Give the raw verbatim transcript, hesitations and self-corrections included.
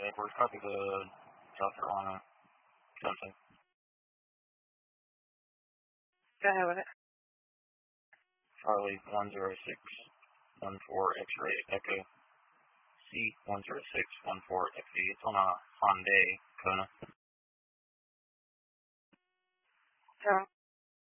Edward, copy the South Carolina something. Go ahead with it. Charlie one zero six one four X-ray Echo C one zero six one four X E. It's on a Hyundai Kona. So